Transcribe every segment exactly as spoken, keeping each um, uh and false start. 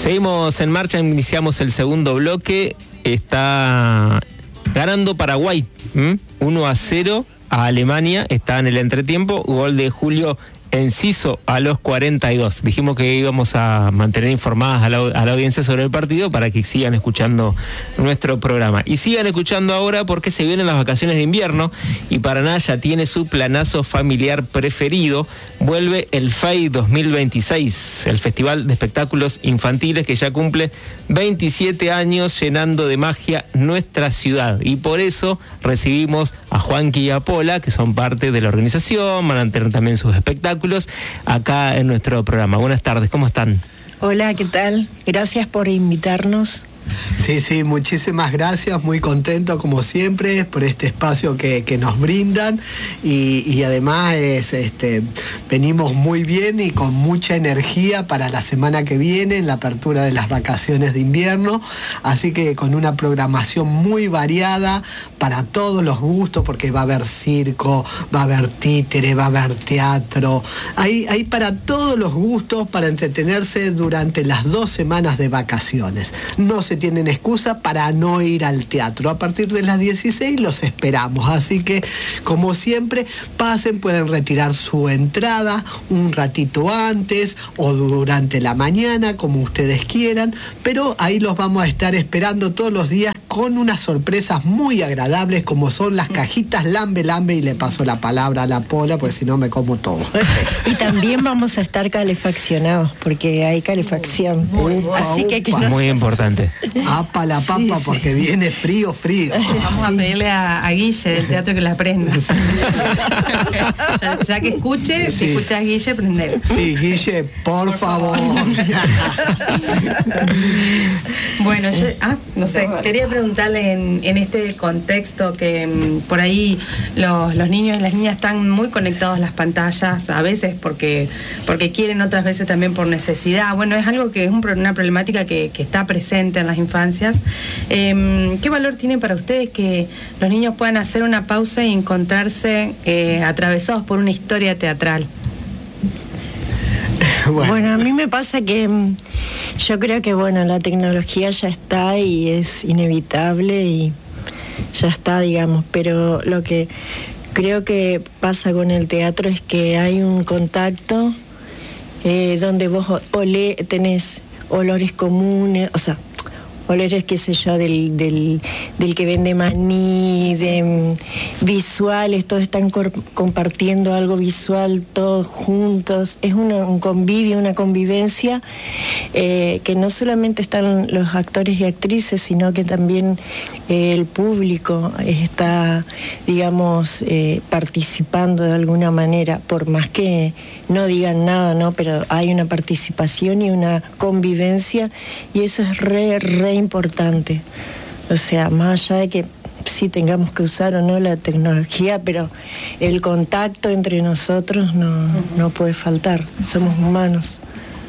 Seguimos en marcha, iniciamos el segundo bloque. Está ganando Paraguay, ¿m? uno a cero a Alemania, está en el entretiempo, gol de Julio Enciso a los cuarenta y dos. Dijimos que íbamos a mantener informadas a la, a la audiencia sobre el partido para que sigan escuchando nuestro programa. Y sigan escuchando ahora porque se vienen las vacaciones de invierno y Paraná ya tiene su planazo familiar preferido. Vuelve el F A I dos mil veintiséis, el Festival de Espectáculos Infantiles que ya cumple veintisiete años llenando de magia nuestra ciudad. Y por eso recibimos a Juanqui y a Pola, que son parte de la organización, van a tener también sus espectáculos acá en nuestro programa. Buenas tardes, ¿cómo están? Hola, ¿qué tal? Gracias por invitarnos. Sí, sí, muchísimas gracias, muy contento como siempre por este espacio que, que nos brindan y, y además es, este, venimos muy bien y con mucha energía para la semana que viene en la apertura de las vacaciones de invierno, así que con una programación muy variada para todos los gustos, porque va a haber circo, va a haber títere, va a haber teatro, hay, hay para todos los gustos para entretenerse durante las dos semanas de vacaciones. No se tienen excusa para no ir al teatro. A partir de las dieciséis los esperamos, así que como siempre pasen, pueden retirar su entrada un ratito antes o durante la mañana, como ustedes quieran, pero ahí los vamos a estar esperando todos los días con unas sorpresas muy agradables como son las cajitas Lambe Lambe, y le paso la palabra a la Pola porque si no me como todo. Y también vamos a estar calefaccionados porque hay calefacción, Upa, así que, que no muy se... importante. Apa la papa, sí, sí. Porque viene frío, frío. Vamos a pedirle a, a Guille del teatro que la prenda. Sí. ya, ya que escuche, sí. Si escuchas Guille, prender. Sí, Guille, por, por favor. favor. Bueno, yo ah, no sé, quería preguntarle en, en este contexto que m, por ahí los, los niños y las niñas están muy conectados a las pantallas, a veces porque, porque quieren, otras veces también por necesidad. Bueno, es algo que es un, una problemática que, que está presente en las infancias. Eh, ¿Qué valor tiene para ustedes que los niños puedan hacer una pausa y encontrarse eh, atravesados por una historia teatral? Bueno. bueno, a mí me pasa que yo creo que bueno, la tecnología ya está y es inevitable y ya está, digamos, pero lo que creo que pasa con el teatro es que hay un contacto eh, donde vos olé, tenés olores comunes, o sea, olores, qué sé yo, del, del, del que vende maní, de um, visuales, todos están cor- compartiendo algo visual, todos juntos. Es una, un convivio, una convivencia eh, que no solamente están los actores y actrices, sino que también eh, el público está, digamos, eh, participando de alguna manera, por más que no digan nada, ¿no? Pero hay una participación y una convivencia y eso es re, re importante. O sea, más allá de que sí tengamos que usar o no la tecnología, pero el contacto entre nosotros no, no puede faltar. Somos humanos.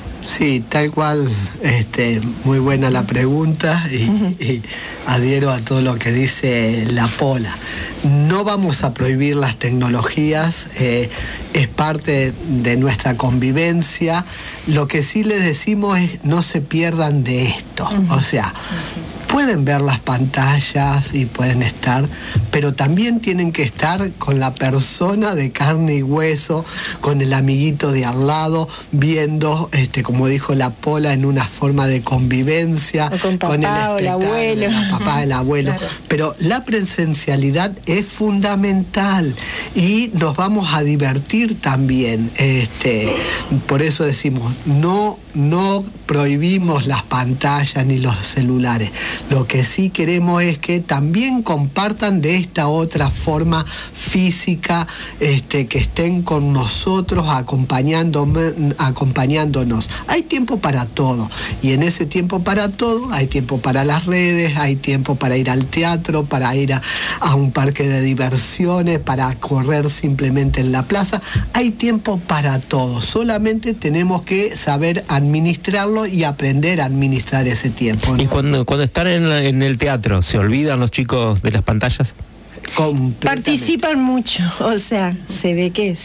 Sí, tal cual, este, muy buena la pregunta y, y adhiero a todo lo que dice la Pola. No vamos a prohibir las tecnologías, eh, es parte de nuestra convivencia. Lo que sí les decimos es no se pierdan de esto, o sea, pueden ver las pantallas y pueden estar, pero también tienen que estar con la persona de carne y hueso, con el amiguito de al lado, viendo, este, como dijo la Pola, en una forma de convivencia, o con papá, con el o el abuelo. El papá, el abuelo. Claro. Pero la presencialidad es fundamental y nos vamos a divertir también. Este, por eso decimos, no, no prohibimos las pantallas ni los celulares. Lo que sí queremos es que también compartan de esta otra forma física, este, que estén con nosotros acompañándome, acompañándonos. Hay tiempo para todo y en ese tiempo para todo hay tiempo para las redes, hay tiempo para ir al teatro, para ir a, a un parque de diversiones, para correr simplemente en la plaza. Hay tiempo para todo, solamente tenemos que saber administrarlo y aprender a administrar ese tiempo, ¿no? Y cuando, cuando están en, la, en el teatro, ¿se olvidan los chicos de las pantallas? Participan mucho, o sea, se ve que sí.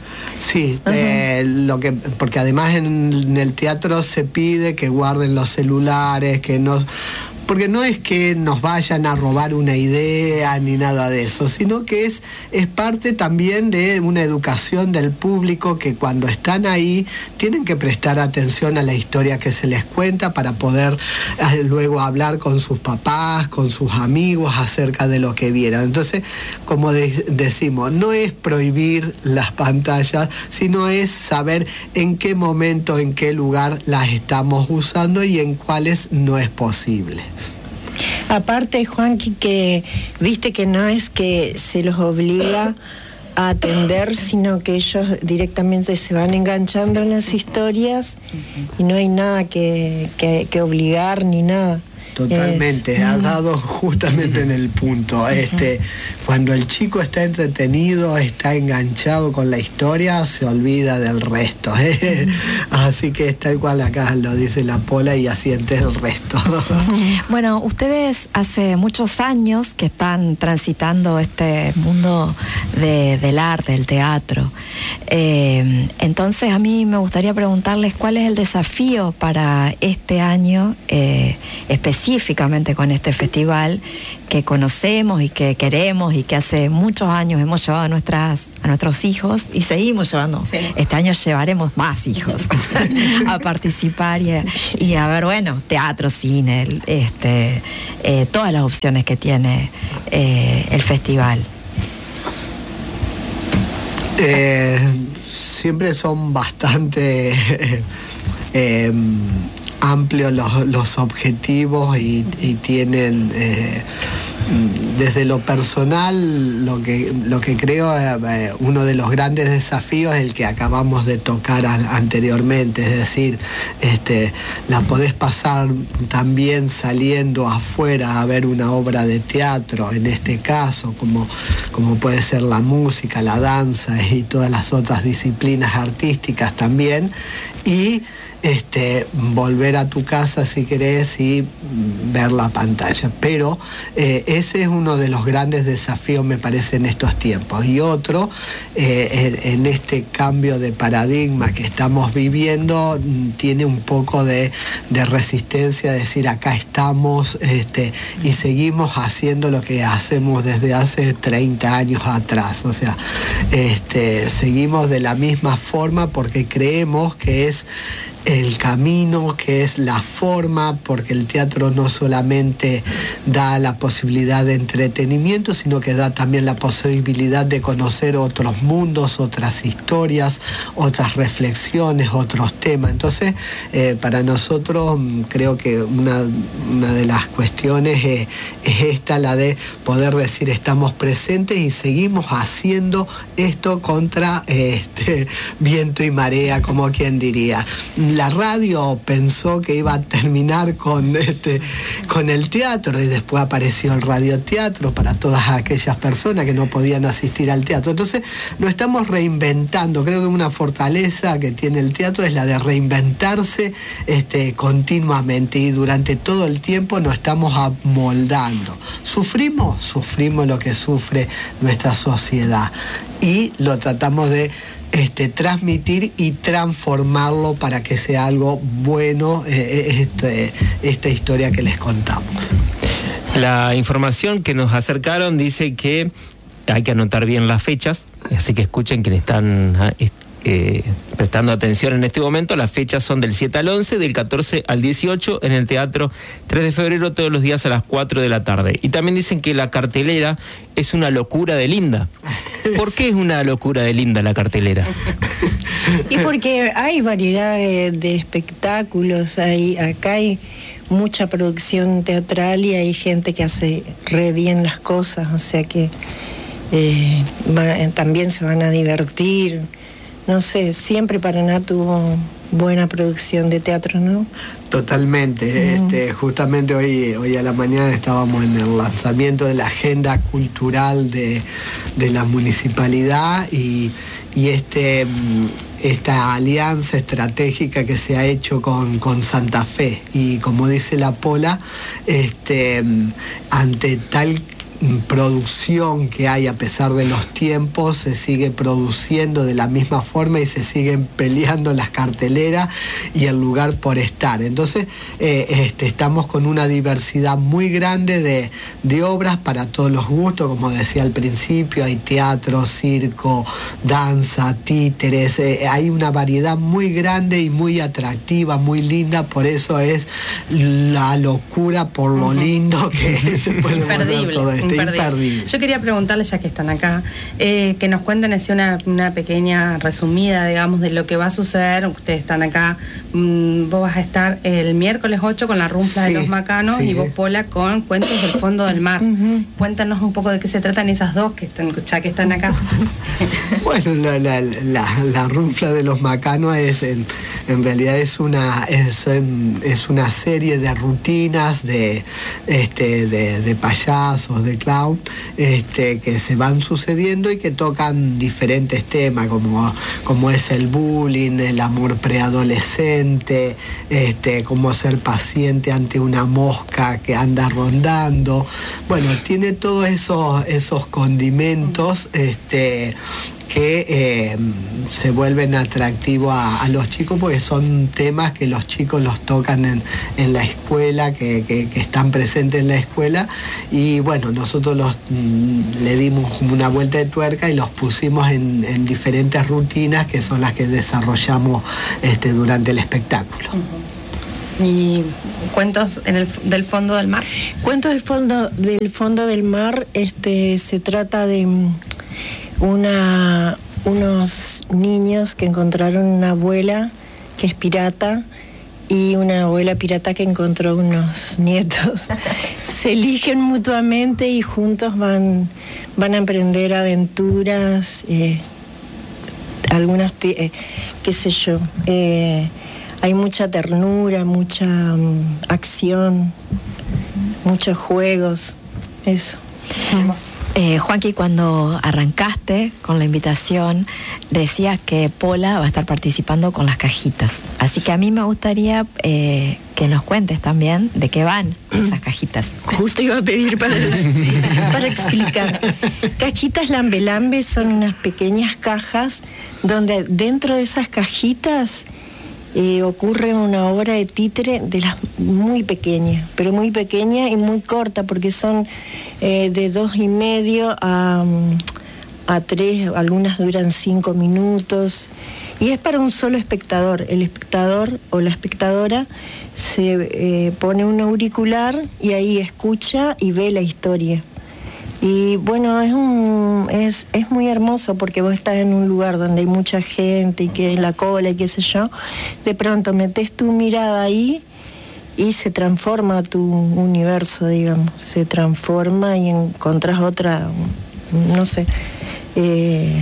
Sí, eh, lo que, porque además en, en el teatro se pide que guarden los celulares, que no... Porque no es que nos vayan a robar una idea ni nada de eso, sino que es, es parte también de una educación del público que cuando están ahí tienen que prestar atención a la historia que se les cuenta para poder eh, luego hablar con sus papás, con sus amigos acerca de lo que vieron. Entonces, como de, decimos, no es prohibir las pantallas, sino es saber en qué momento, en qué lugar las estamos usando y en cuáles no es posible. Aparte, Juanqui, que viste que no es que se los obliga a atender, sino que ellos directamente se van enganchando en las historias y no hay nada que, que, que obligar ni nada. Totalmente, es... has dado justamente en el punto. Este, cuando el chico está entretenido, está enganchado con la historia, se olvida del resto. ¿eh? Así que es tal cual acá lo dice la Pola y asiente el resto. Bueno, ustedes hace muchos años que están transitando este mundo de, del arte, del teatro. Eh, entonces a mí me gustaría preguntarles cuál es el desafío para este año eh, específico, específicamente con este festival que conocemos y que queremos y que hace muchos años hemos llevado a, nuestras, a nuestros hijos y seguimos llevando. Sí. Este año llevaremos más hijos a participar y a, y a ver, bueno, teatro, cine, este, eh, todas las opciones que tiene eh, el festival. Eh, siempre son bastante... eh, amplios los, los objetivos y, y tienen eh, desde lo personal lo que, lo que creo eh, uno de los grandes desafíos es el que acabamos de tocar a, anteriormente, es decir, este, la podés pasar también saliendo afuera a ver una obra de teatro, en este caso, como, como puede ser la música, la danza y todas las otras disciplinas artísticas también, y Este, volver a tu casa si querés y ver la pantalla. Pero eh, ese es uno de los grandes desafíos, me parece, en estos tiempos. Y otro, eh, en, en este cambio de paradigma que estamos viviendo, tiene un poco de, de resistencia, decir acá estamos este, y seguimos haciendo lo que hacemos desde hace treinta años atrás. O sea, este, seguimos de la misma forma porque creemos que es el camino, que es la forma, porque el teatro no solamente da la posibilidad de entretenimiento, sino que da también la posibilidad de conocer otros mundos, otras historias, otras reflexiones, otros temas. Entonces, eh, para nosotros creo que una, una de las cuestiones eh, es esta, la de poder decir estamos presentes y seguimos haciendo esto contra eh, este, viento y marea, como quien diría. La radio pensó que iba a terminar con, este, con el teatro y después apareció el radioteatro para todas aquellas personas que no podían asistir al teatro. Entonces nos estamos reinventando. Creo que una fortaleza que tiene el teatro es la de reinventarse este, continuamente y durante todo el tiempo nos estamos amoldando. ¿Sufrimos? Sufrimos lo que sufre nuestra sociedad y lo tratamos de Este, transmitir y transformarlo para que sea algo bueno eh, este, esta historia que les contamos. La información que nos acercaron dice que hay que anotar bien las fechas, así que escuchen que le están eh, prestando atención en este momento. Las fechas son del siete al once, del catorce al dieciocho en el Teatro tres de febrero, todos los días a las cuatro de la tarde. Y también dicen que la cartelera es una locura de linda. ¿Por qué es una locura de linda la cartelera? Y porque hay variedad de, de espectáculos, hay, acá hay mucha producción teatral y hay gente que hace re bien las cosas, o sea que eh, va, también se van a divertir. No sé, siempre Paraná tuvo buena producción de teatro, ¿no? Totalmente. Mm. Este, justamente hoy, hoy a la mañana estábamos en el lanzamiento de la agenda cultural de, de la municipalidad y, y este, esta alianza estratégica que se ha hecho con, con Santa Fe. Y como dice la Pola, este, ante tal producción que hay a pesar de los tiempos, se sigue produciendo de la misma forma y se siguen peleando las carteleras y el lugar por estar. Entonces eh, este, estamos con una diversidad muy grande de, de obras para todos los gustos, como decía al principio, hay teatro, circo, danza, títeres, eh, hay una variedad muy grande y muy atractiva, muy linda, por eso es la locura por lo uh-huh. lindo que se puede volver todo esto. Imperdible. Imperdible. Yo quería preguntarles, ya que están acá, eh, que nos cuenten así una, una pequeña resumida, digamos, de lo que va a suceder. Ustedes están acá, mmm, vos vas a estar el miércoles ocho con la Runfla sí, de los Macanos, sí. y vos, Pola, con Cuentos del Fondo del Mar. Uh-huh. Cuéntanos un poco de qué se tratan esas dos, que están, ya que están acá. Bueno, la, la, la, la Runfla de los Macanos es en, en realidad es una es, es una serie de rutinas de este de, de payasos, de clown, este, que se van sucediendo y que tocan diferentes temas, como, como es el bullying, el amor preadolescente, este, cómo ser paciente ante una mosca que anda rondando. Bueno, tiene todos esos, esos condimentos este, que eh, se vuelven atractivos a, a los chicos, porque son temas que los chicos los tocan en, en la escuela, que, que, que están presentes en la escuela, y bueno, nosotros los mm, le dimos una vuelta de tuerca y los pusimos en, en diferentes rutinas, que son las que desarrollamos este, durante el espectáculo. Uh-huh. ¿Y cuentos en el, del fondo del mar? Cuentos del fondo del fondo del mar, este, se trata de Una, unos niños que encontraron una abuela que es pirata y una abuela pirata que encontró unos nietos. Se eligen mutuamente y juntos van, van a emprender aventuras, eh, algunas, eh, qué sé yo, eh, hay mucha ternura, mucha um, acción, muchos juegos, eso. Eh, Juanqui, cuando arrancaste con la invitación, decías que Pola va a estar participando con las cajitas. Así que a mí me gustaría eh, que nos cuentes también de qué van esas cajitas. Justo iba a pedir para, para explicar. Cajitas Lambe Lambe son unas pequeñas cajas donde dentro de esas cajitas Eh, ocurre una obra de títere de las muy pequeña, pero muy pequeña y muy corta, porque son eh, de dos y medio a, a tres, algunas duran cinco minutos, y es para un solo espectador. El espectador o la espectadora se eh, pone un auricular y ahí escucha y ve la historia. Y bueno, es un es, es muy hermoso, porque vos estás en un lugar donde hay mucha gente y que en la cola y qué sé yo, de pronto metés tu mirada ahí y se transforma tu universo, digamos, se transforma y encontrás otra, no sé, eh,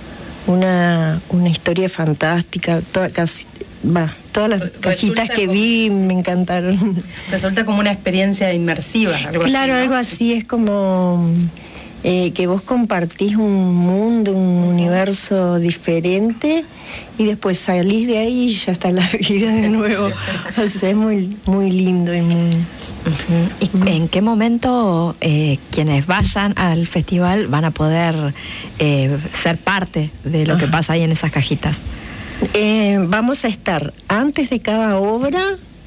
una, una historia fantástica, toda, casi, va, todas las Resulta cajitas que como, vi me encantaron. Resulta como una experiencia inmersiva, algo claro, así, ¿no? Algo así, es como eh, que vos compartís un mundo, un universo diferente, y después salís de ahí y ya está la vida de nuevo. O sea, es muy, muy lindo y muy... Uh-huh. ¿Y en qué momento eh, quienes vayan al festival van a poder eh, ser parte de lo que pasa ahí en esas cajitas? Eh, vamos a estar antes de cada obra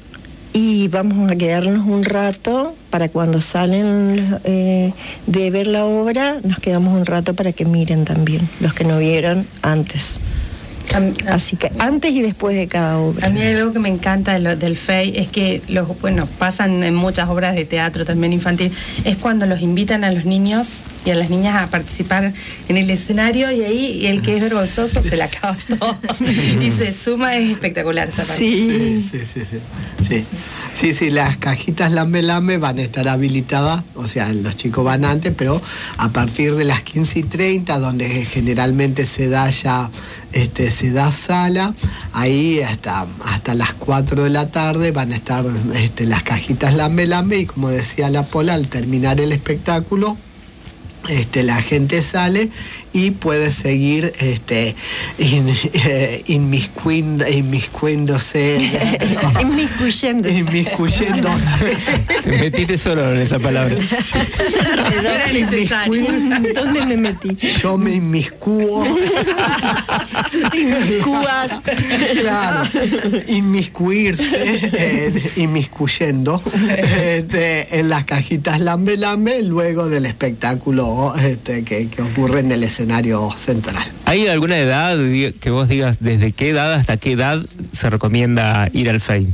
y vamos a quedarnos un rato para cuando salen eh, de ver la obra, nos quedamos un rato para que miren también los que no vieron antes. A mí, a, Así que antes y después de cada obra. A mí hay algo que me encanta de lo, del F E I es que los, bueno, pasan en muchas obras de teatro también infantil, es cuando los invitan a los niños y a las niñas a participar en el escenario, y ahí y el que es vergonzoso se la acaba todo y se suma. Es espectacular esa parte. Sí, sí, sí, sí. Sí, sí, sí, las cajitas Lambe Lambe van a estar habilitadas, o sea, los chicos van antes, pero a partir de las quince y treinta, donde generalmente se da ya, este, se da sala, ahí hasta, hasta las cuatro de la tarde van a estar este, las cajitas Lambe Lambe, y como decía la Pola, al terminar el espectáculo, Este, la gente sale y puede seguir este, in, eh, inmiscuind, inmiscuéndose, no, inmiscuyéndose. inmiscuyéndose. Te metiste solo en esta palabra. Era necesario. ¿Dónde me metí? Yo me inmiscuo. Te inmiscúas. Claro, inmiscuirse, eh, inmiscuyendo eh, de, en las cajitas lambe lambe luego del espectáculo este, que, que ocurre en el escenario central. ¿Hay alguna edad que vos digas desde qué edad hasta qué edad se recomienda ir al F E I?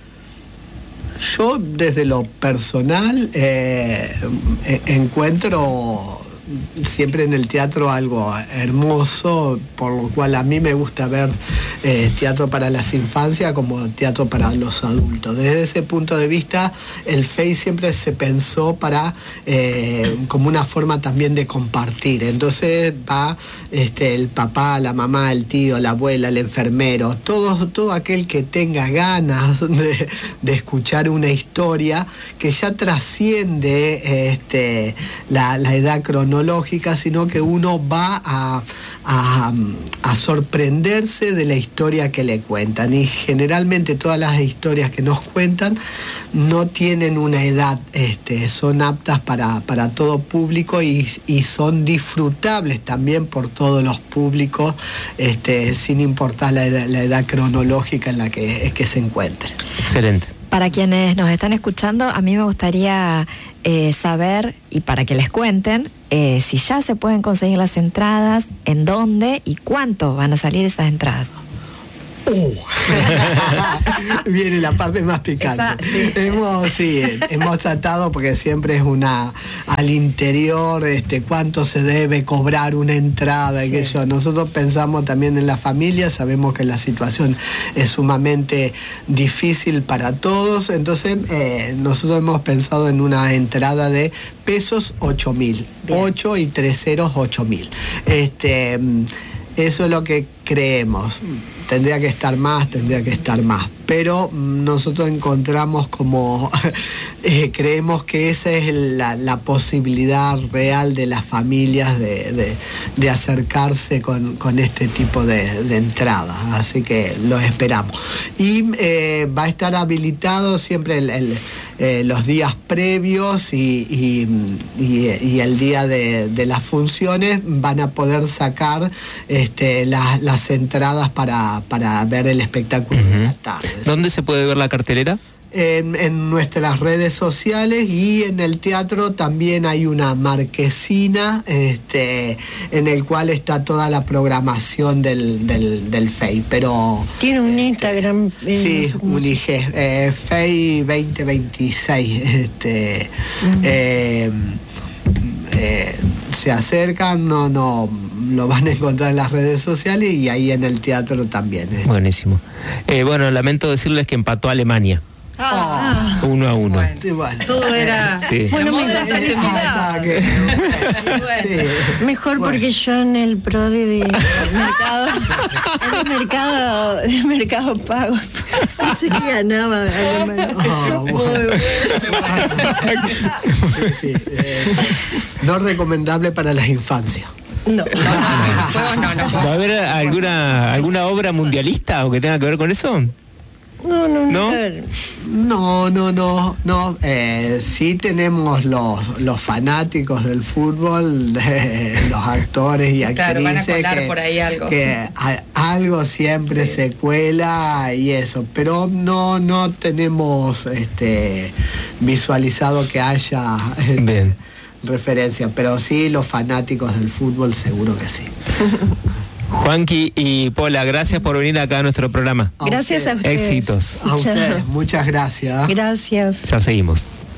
Yo desde lo personal eh, encuentro siempre en el teatro algo hermoso, por lo cual a mí me gusta ver eh, teatro para las infancias como teatro para los adultos. Desde ese punto de vista, el F E I siempre se pensó para eh, como una forma también de compartir. Entonces va este, el papá, la mamá, el tío, la abuela, el enfermero, todo, todo aquel que tenga ganas de, de escuchar una historia que ya trasciende este, la, la edad cronológica, sino que uno va a, a, a sorprenderse de la historia que le cuentan. Y generalmente todas las historias que nos cuentan no tienen una edad, este, son aptas para, para todo público y, y son disfrutables también por todos los públicos, este, sin importar la edad, la edad cronológica en la que, es que se encuentren. Excelente. Para quienes nos están escuchando, a mí me gustaría eh, saber, y para que les cuenten, eh, si ya se pueden conseguir las entradas, en dónde y cuánto van a salir esas entradas. Uh. Viene la parte más picante. Esa, sí. Hemos, sí, hemos tratado, porque siempre es una al interior, este, cuánto se debe cobrar una entrada, sí. Y que yo. Nosotros pensamos también en la familia, sabemos que la situación es sumamente difícil para todos, entonces eh, nosotros hemos pensado en una entrada de pesos ocho mil, ocho y tres ceros ocho mil. Este, eso es lo que creemos. Tendría que estar más, tendría que estar más. Pero nosotros encontramos como, eh, creemos que esa es la, la posibilidad real de las familias de, de, de acercarse con, con este tipo de, de entradas. Así que los esperamos. Y eh, va a estar habilitado siempre el, el, eh, los días previos y, y, y, y el día de, de las funciones van a poder sacar este, las, las entradas para para ver el espectáculo uh-huh. de la tarde. ¿Dónde se puede ver la cartelera? En, en nuestras redes sociales y en el teatro también hay una marquesina este, en el cual está toda la programación del, del, del F E I, pero... Tiene un Instagram. Eh, sí, un I G, eh, F E I veinte veintiséis. Este, uh-huh. eh, eh, se acercan, no, no... lo van a encontrar en las redes sociales y ahí en el teatro también. ¿eh? Buenísimo. Eh, bueno, lamento decirles que empató Alemania. Ah. Oh. Uno a uno. Bueno, sí, bueno. Todo era... Sí. Bueno, me da ah, que... sí. Mejor bueno. Porque yo en el PRODE de mercado, en el mercado, de mercado pago, pensé que ganaba Alemania. Oh, bueno. sí, sí. Eh, no recomendable para las infancias. No. No, no, no. ¿Va a haber alguna, alguna obra mundialista o que tenga que ver con eso? No, no, ¿No? No, no, no, no. Eh, sí tenemos los, los fanáticos del fútbol, de, los actores y actrices, claro, van a colar que, por ahí algo. que a, algo siempre sí. se cuela y eso, pero no, no tenemos este visualizado que haya este, referencia, pero sí los fanáticos del fútbol seguro que sí. Juanqui y Pola, gracias por venir acá a nuestro programa. Gracias a ustedes. Éxitos. A ustedes, muchas gracias. Gracias. Ya seguimos.